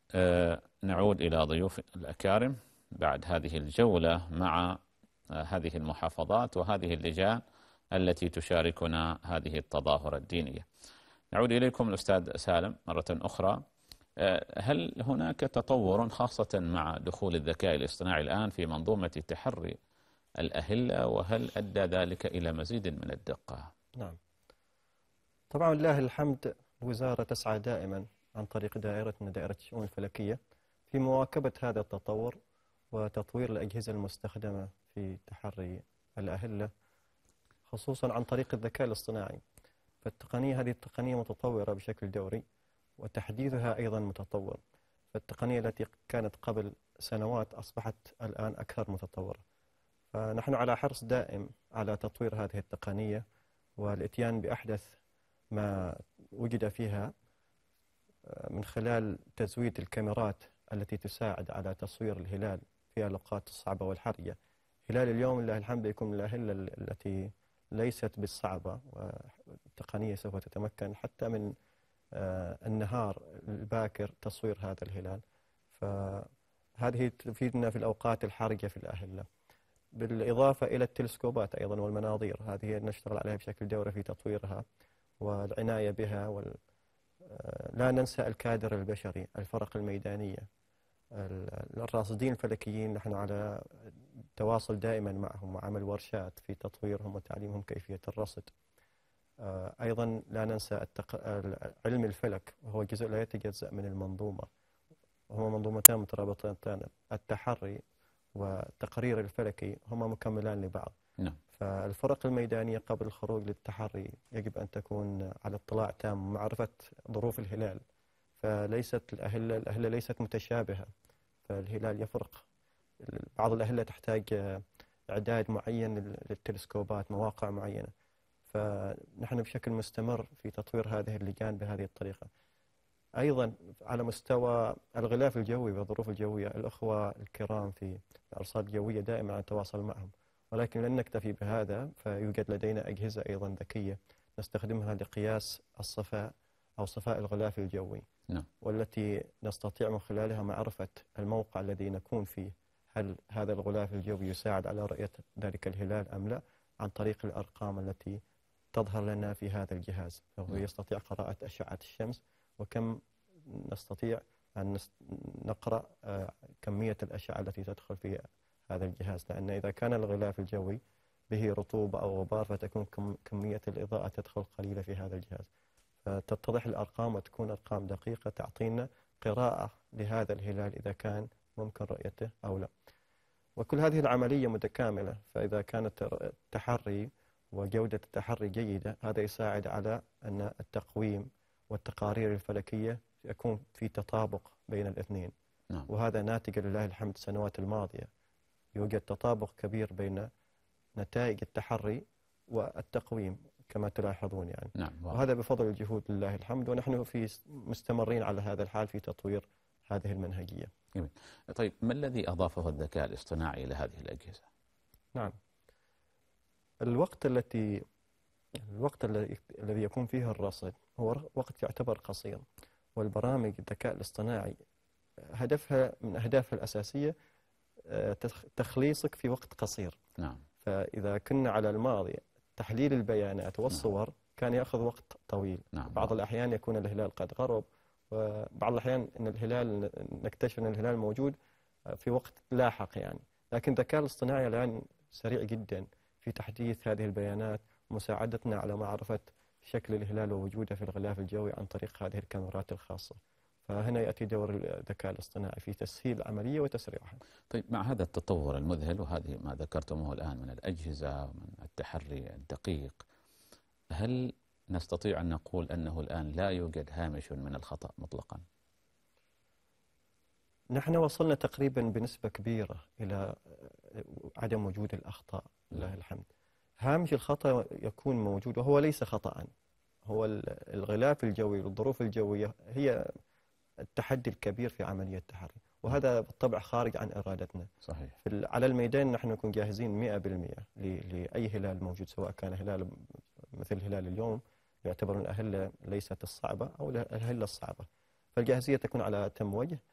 نعود إلى ضيوف الأكارم بعد هذه الجولة مع هذه المحافظات وهذه اللجان التي تشاركنا هذه التظاهرة الدينية. نعود إليكم الأستاذ سالم مرة أخرى. هل هناك تطور خاصة مع دخول الذكاء الاصطناعي الآن في منظومة تحري الأهلة، وهل أدى ذلك إلى مزيد من الدقة؟ نعم، طبعا لله الحمد، الوزارة تسعى دائما عن طريق دائرتنا دائرة الشؤون الفلكية في مواكبة هذا التطور وتطوير الأجهزة المستخدمة في تحري الأهلة، خصوصا عن طريق الذكاء الاصطناعي. هذه التقنية متطورة بشكل دوري، وتحديثها أيضا متطور. فالتقنية التي كانت قبل سنوات أصبحت الآن أكثر متطورة. فنحن على حرص دائم على تطوير هذه التقنية والإتيان بأحدث ما وجد فيها، من خلال تزويد الكاميرات التي تساعد على تصوير الهلال في الأوقات الصعبة والحرجة. هلال اليوم لله الحمد يكون من الأهلة التي ليست بالصعبة، والتقنية سوف تتمكن حتى من النهار الباكر تصوير هذا الهلال. فهذه تفيدنا في الأوقات الحرجة في الأهلة، بالإضافة إلى التلسكوبات أيضا والمناظير. هذه نشتغل عليها بشكل دوري في تطويرها والعناية بها. لا ننسى الكادر البشري، الفرق الميدانية، الراصدين الفلكيين. نحن على تواصل دائما معهم وعمل ورشات في تطويرهم وتعليمهم كيفية الرصد. أيضا لا ننسى علم الفلك، وهو جزء لا يتجزأ من المنظومة، وهما منظومتان مترابطتان. التحري والتقرير الفلكي هما مكملان لبعض. نعم. فالفرق الميدانية قبل الخروج للتحري يجب أن تكون على اطلاع تام ومعرفة ظروف الهلال. فليست الأهلة ليست متشابهة، فالهلال يفرق. بعض الأهلة تحتاج إعداد معين للتلسكوبات، مواقع معينة. فنحن بشكل مستمر في تطوير هذه اللجان بهذه الطريقة. أيضا على مستوى الغلاف الجوي والظروف الجوية، الأخوة الكرام في الأرصاد الجوية دائما نتواصل معهم، ولكن لن نكتفي بهذا. فيوجد لدينا أجهزة أيضا ذكية نستخدمها لقياس الصفاء أو صفاء الغلاف الجوي. نعم. والتي نستطيع من خلالها معرفة الموقع الذي نكون فيه، هل هذا الغلاف الجوي يساعد على رؤية ذلك الهلال أم لا، عن طريق الأرقام التي تظهر لنا في هذا الجهاز. فهو يستطيع قراءة أشعة الشمس، وكم نستطيع أن نقرأ كمية الأشعة التي تدخل في هذا الجهاز. لأن إذا كان الغلاف الجوي به رطوبة أو غبار، فتكون كمية الإضاءة تدخل قليلة في هذا الجهاز. فتتضح الأرقام وتكون أرقام دقيقة تعطينا قراءة لهذا الهلال إذا كان ممكن رؤيته أو لا. وكل هذه العملية متكاملة. فإذا كانت التحري وجودة التحري جيدة، هذا يساعد على أن التقويم والتقارير الفلكية يكون في تطابق بين الاثنين. نعم. وهذا ناتج لله الحمد السنوات الماضية. يوجد تطابق كبير بين نتائج التحري والتقويم كما تلاحظون يعني. نعم. وهذا بفضل الجهود لله الحمد، ونحن مستمرين على هذا الحال في تطوير هذه المنهجية. جميل. طيب، ما الذي أضافه الذكاء الاصطناعي إلى هذه الأجهزة؟ نعم، الوقت الذي يكون فيه الرصد هو وقت يعتبر قصير. والبرامج الذكاء الاصطناعي هدفها من أهدافها الأساسية تخليصك في وقت قصير. نعم. فإذا كنا على الماضي تحليل البيانات والصور كان يأخذ وقت طويل. نعم. بعض الأحيان يكون الهلال قد غرب، وبعض الأحيان نكتشف أن الهلال موجود في وقت لاحق يعني. لكن الذكاء الاصطناعي الآن سريع جدا في تحديث هذه البيانات، ومساعدتنا على معرفة شكل الهلال ووجوده في الغلاف الجوي عن طريق هذه الكاميرات الخاصة. فهنا يأتي دور الذكاء الاصطناعي في تسهيل العملية وتسريعها. طيب، مع هذا التطور المذهل وهذه ما ذكرتموه الآن من الأجهزة ومن التحري الدقيق، هل نستطيع أن نقول أنه الآن لا يوجد هامش من الخطأ مطلقا؟ نحن وصلنا تقريبا بنسبة كبيرة إلى عدم وجود الأخطاء لله الحمد. هامش الخطأ يكون موجود وهو ليس خطأ. هو الغلاف الجوي والظروف الجوية هي التحدي الكبير في عملية التحري، وهذا بالطبع خارج عن إرادتنا. صحيح. على الميدان نحن نكون جاهزين 100% لأي هلال موجود، سواء كان هلال مثل هلال اليوم يعتبر من الأهلة ليست الصعبة أو الأهلة الصعبة. فالجاهزية تكون على أتم وجه.